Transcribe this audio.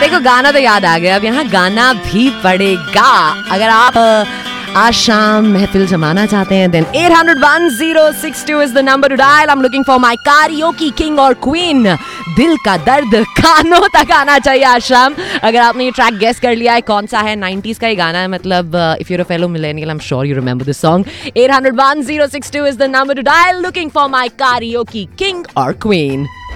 देखो गाना तो याद आ गया, अब यहाँ गाना भी पड़ेगा। अगर आप आज शाम महफिल जमाना चाहते हैं then 800-1062 is the number to dial. I'm looking for my karaoke king or queen. दिल का दर्द कानों तक आना चाहिए आज शाम। अगर आपने ये ट्रैक गेस कर लिया है कौन सा है, 90s का ही गाना है, मतलब if you're a fellow millennial I'm sure you remember this song. 800-1062 is the number to dial. Looking for my karaoke king or queen.